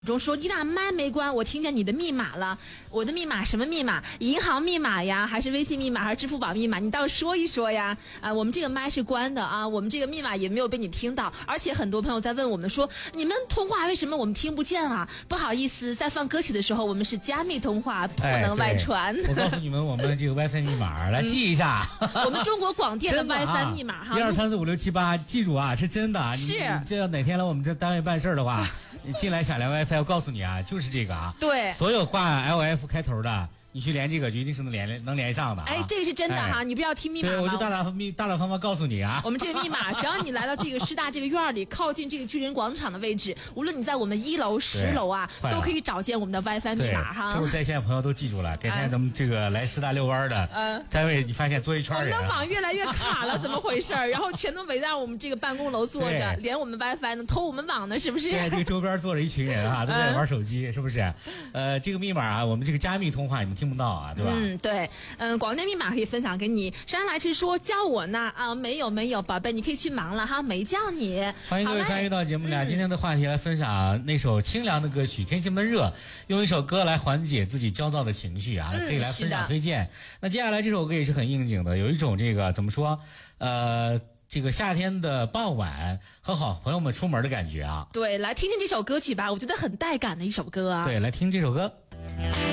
中说你俩麦没关，我听见你的密码了。我的密码什么密码？银行密码呀，还是微信密码，还是支付宝密码？你倒是说一说呀！我们这个麦是关的啊，我们这个密码也没有被你听到。而且很多朋友在问我们说，你们通话为什么我们听不见啊？不好意思，在放歌曲的时候，我们是加密通话，不能外传。 我告诉你们，我们这个 WiFi 密码来记一下。 我们中国广电的 WiFi 密码哈 ，123456788，记住啊，是真的。 是， 你这要哪天来我们这单位办事的话，你进来想连 WiFi，我告诉你啊，就是这个啊。 对， 所有挂 LF 开头的，你去连这个就一定是能连上的、啊。 哎，这个是真的哈，你不要听密码吗？ 对，我就大大方方告诉你啊。 我们这个密码，只要你来到这个师大这个院里，靠近这个巨人广场的位置，无论你在我们1楼、10楼啊，都可以找见我们的 WiFi 密码哈。 就是在线的朋友都记住了，改天咱们这个来师大遛弯的单位，你发现坐一圈人。 我们的网越来越卡了，怎么回事？然后全都围在我们这个办公楼坐着，连我们 WiFi 呢，偷我们网呢，是不是？ 对，这个周边坐着一群人啊，都在玩手机，是不是？这个密码啊，我们这个加密通话你们听不到啊，对吧？ 对，广电密码可以分享给你。姗来迟说教我呢啊，没有，宝贝，你可以去忙了哈，没叫你。 欢迎各位参与到节目里。今天的话题来分享那首清凉的歌曲，天气闷热，用一首歌来缓解自己焦躁的情绪啊，可以来分享推荐。那接下来这首歌也是很应景的，有一种这个怎么说，这个夏天的傍晚和好朋友们出门的感觉啊。 对，来听听这首歌曲吧，我觉得很带感的一首歌啊。 对，来听这首歌。